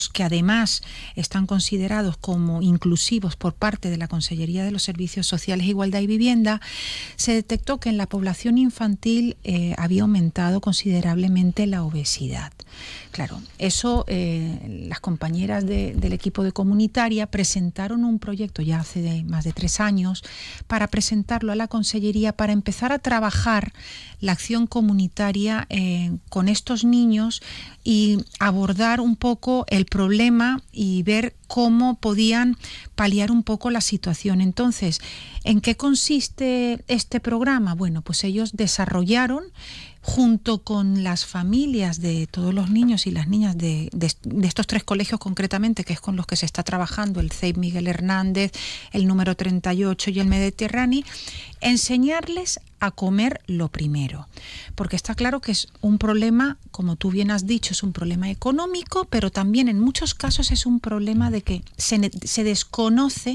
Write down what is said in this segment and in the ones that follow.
que además están considerados como inclusivos por parte de la Consellería de los Servicios Sociales, Igualdad y Vivienda, se detectó que en la población infantil había aumentado considerablemente la obesidad. Claro, eso las compañeras del equipo de comunitaria presentaron un proyecto ya hace más de 3 años para presentarlo a la Consellería para empezar a trabajar la acción comunitaria con estos niños y abordar un poco el problema y ver cómo podían paliar un poco la situación. Entonces, ¿en qué consiste este programa? Bueno, pues ellos desarrollaron, junto con las familias de todos los niños y las niñas de estos 3 colegios concretamente, que es con los que se está trabajando, el CEIP Miguel Hernández, el número 38 y el Mediterráneo, enseñarles a comer lo primero. Porque está claro que es un problema, como tú bien has dicho, es un problema económico, pero también en muchos casos es un problema de que se desconoce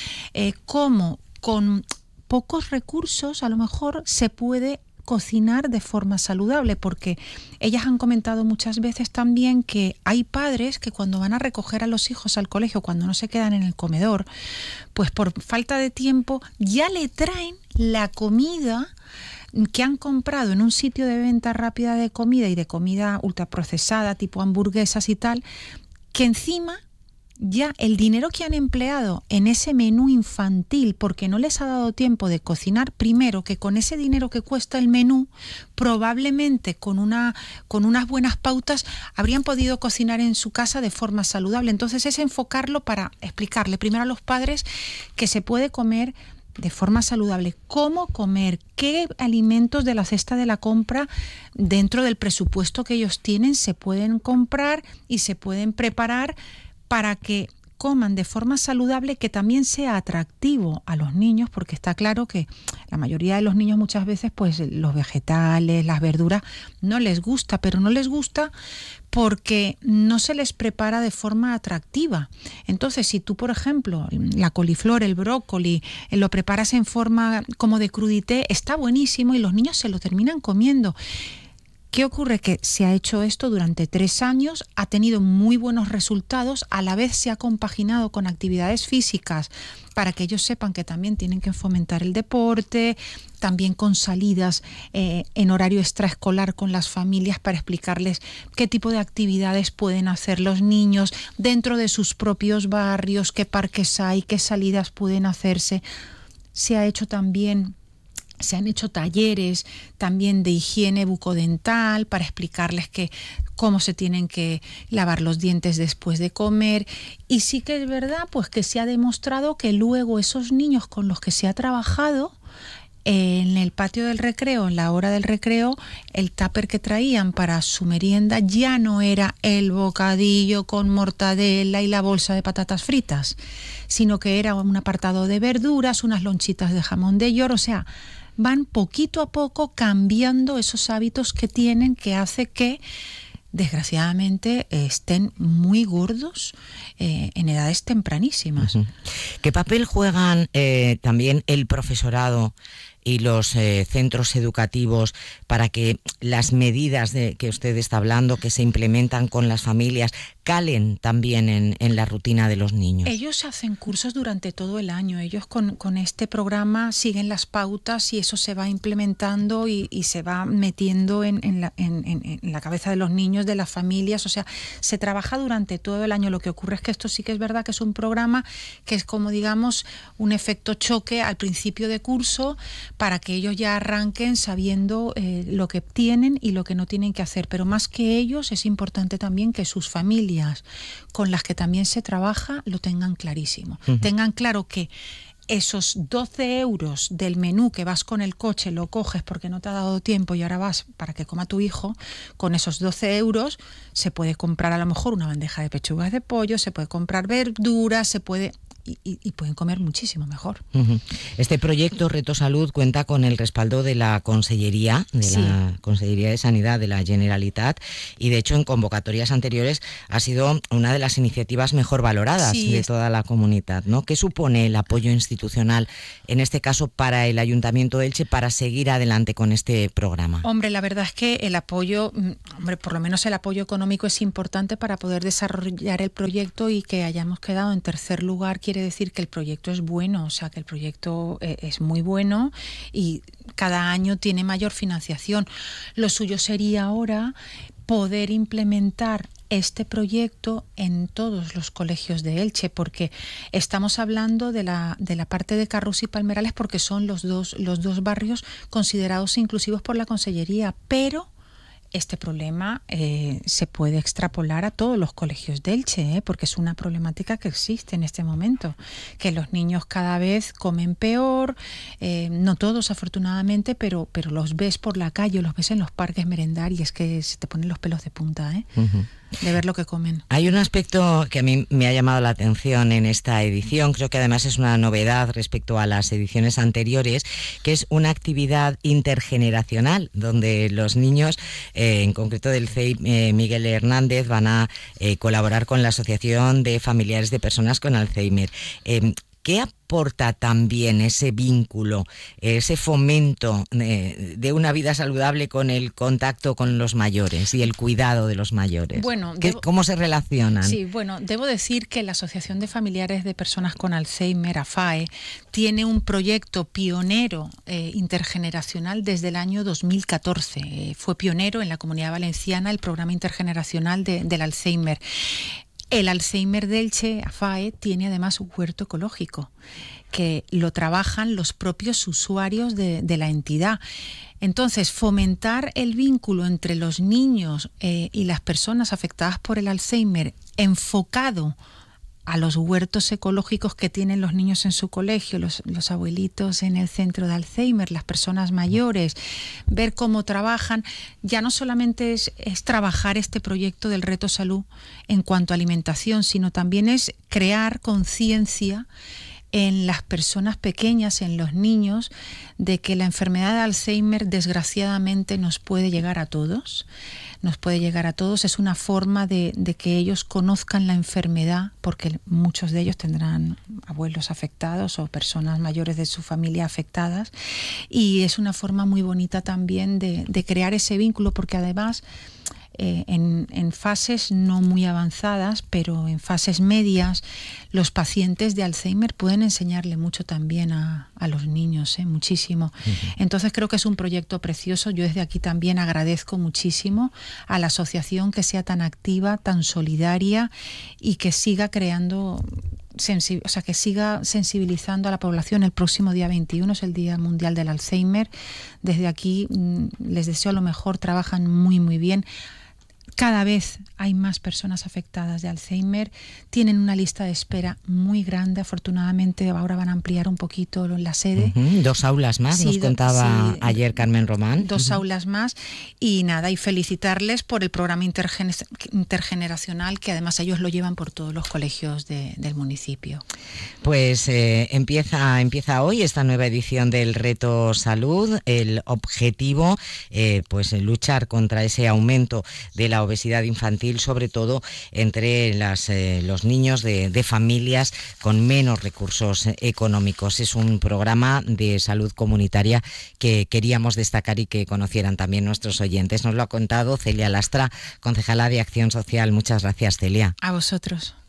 cómo con pocos recursos a lo mejor se puede cocinar de forma saludable, porque ellas han comentado muchas veces también que hay padres que cuando van a recoger a los hijos al colegio, cuando no se quedan en el comedor, pues por falta de tiempo ya le traen la comida que han comprado en un sitio de venta rápida de comida y de comida ultraprocesada, tipo hamburguesas y tal, que encima ya el dinero que han empleado en ese menú infantil, porque no les ha dado tiempo de cocinar primero, que con ese dinero que cuesta el menú, probablemente con unas buenas pautas habrían podido cocinar en su casa de forma saludable. Entonces es enfocarlo para explicarle primero a los padres que se puede comer de forma saludable, cómo comer, qué alimentos de la cesta de la compra dentro del presupuesto que ellos tienen se pueden comprar y se pueden preparar para que coman de forma saludable, que también sea atractivo a los niños, porque está claro que la mayoría de los niños muchas veces pues los vegetales, las verduras no les gusta, pero no les gusta porque no se les prepara de forma atractiva. Entonces, si tú, por ejemplo, la coliflor, el brócoli, lo preparas en forma como de crudité, está buenísimo y los niños se lo terminan comiendo. ¿Qué ocurre? Que se ha hecho esto durante 3 años, ha tenido muy buenos resultados, a la vez se ha compaginado con actividades físicas para que ellos sepan que también tienen que fomentar el deporte, también con salidas en horario extraescolar con las familias para explicarles qué tipo de actividades pueden hacer los niños dentro de sus propios barrios, qué parques hay, qué salidas pueden hacerse. Se han hecho talleres también de higiene bucodental para explicarles cómo se tienen que lavar los dientes después de comer. Y sí que es verdad pues que se ha demostrado que luego esos niños con los que se ha trabajado en el patio del recreo, en la hora del recreo, el tupper que traían para su merienda ya no era el bocadillo con mortadela y la bolsa de patatas fritas, sino que era un apartado de verduras, unas lonchitas de jamón de york. O sea, van poquito a poco cambiando esos hábitos que tienen, que hace que desgraciadamente estén muy gordos en edades tempranísimas. Uh-huh. ¿Qué papel juegan también el profesorado y los centros educativos para que las medidas que usted está hablando, que se implementan con las familias, calen también en la rutina de los niños? Ellos hacen cursos durante todo el año. Ellos con este programa siguen las pautas y eso se va implementando y se va metiendo en la cabeza de los niños, de las familias. O sea, se trabaja durante todo el año. Lo que ocurre es que esto sí que es verdad que es un programa que es como, digamos, un efecto choque al principio de curso para que ellos ya arranquen sabiendo lo que tienen y lo que no tienen que hacer. Pero más que ellos, es importante también que sus familias con las que también se trabaja lo tengan clarísimo. Uh-huh. Tengan claro que esos 12 euros del menú que vas con el coche, lo coges porque no te ha dado tiempo y ahora vas para que coma tu hijo, con esos 12 euros se puede comprar a lo mejor una bandeja de pechugas de pollo, se puede comprar verduras, se puede y pueden comer muchísimo mejor. Este proyecto Reto Salud cuenta con el respaldo de la Consellería, la Consellería de Sanidad de la Generalitat, y de hecho en convocatorias anteriores ha sido una de las iniciativas mejor valoradas de toda la comunidad, ¿no? ¿Qué supone el apoyo institucional, en este caso para el Ayuntamiento de Elche, para seguir adelante con este programa? Hombre, la verdad es que el apoyo, por lo menos el apoyo económico es importante para poder desarrollar el proyecto, y que hayamos quedado en tercer lugar quiere decir que el proyecto es bueno, o sea que el proyecto es muy bueno y cada año tiene mayor financiación. Lo suyo sería ahora poder implementar este proyecto en todos los colegios de Elche, porque estamos hablando de la parte de Carrús y Palmerales, porque son los dos barrios considerados inclusivos por la Consellería, pero este problema se puede extrapolar a todos los colegios de Elche, porque es una problemática que existe en este momento, que los niños cada vez comen peor, no todos afortunadamente, pero los ves por la calle, los ves en los parques merendar y es que se te ponen los pelos de punta, de ver lo que comen. Hay un aspecto que a mí me ha llamado la atención en esta edición, creo que además es una novedad respecto a las ediciones anteriores, que es una actividad intergeneracional, donde los niños, en concreto del CEI Miguel Hernández, van a colaborar con la Asociación de Familiares de Personas con Alzheimer. ¿Qué aporta también ese vínculo, ese fomento de una vida saludable con el contacto con los mayores y el cuidado de los mayores? Bueno, ¿Cómo se relacionan? Sí, bueno, debo decir que la Asociación de Familiares de Personas con Alzheimer, AFAE, tiene un proyecto pionero intergeneracional desde el año 2014. Fue pionero en la Comunidad Valenciana el programa intergeneracional del Alzheimer. El Alzheimer de Elche, AFAE, tiene además un huerto ecológico que lo trabajan los propios usuarios de la entidad. Entonces, fomentar el vínculo entre los niños y las personas afectadas por el Alzheimer, enfocado a los huertos ecológicos que tienen los niños en su colegio, los abuelitos en el centro de Alzheimer, las personas mayores, ver cómo trabajan. Ya no solamente es trabajar este proyecto del Reto Salud en cuanto a alimentación, sino también es crear conciencia en las personas pequeñas, en los niños, de que la enfermedad de Alzheimer desgraciadamente nos puede llegar a todos. Es una forma de que ellos conozcan la enfermedad, porque muchos de ellos tendrán abuelos afectados o personas mayores de su familia afectadas, y es una forma muy bonita también de crear ese vínculo, porque además en fases no muy avanzadas, pero en fases medias, los pacientes de Alzheimer pueden enseñarle mucho también a los niños, muchísimo. Entonces creo que es un proyecto precioso. Yo desde aquí también agradezco muchísimo a la asociación que sea tan activa, tan solidaria y que siga creando, que siga sensibilizando a la población. El próximo día 21 es el Día Mundial del Alzheimer. Desde aquí les deseo lo mejor, trabajan muy muy bien. Cada vez hay más personas afectadas de Alzheimer, tienen una lista de espera muy grande, afortunadamente ahora van a ampliar un poquito la sede. 2 aulas más, nos contaba ayer Carmen Román. 2 aulas más, y nada, y felicitarles por el programa intergeneracional, que además ellos lo llevan por todos los colegios del municipio. Pues empieza hoy esta nueva edición del Reto Salud. El objetivo, pues luchar contra ese aumento de la obesidad infantil, sobre todo entre los niños de familias con menos recursos económicos. Es un programa de salud comunitaria que queríamos destacar y que conocieran también nuestros oyentes. Nos lo ha contado Celia Lastra, concejala de Acción Social. Muchas gracias, Celia. A vosotros.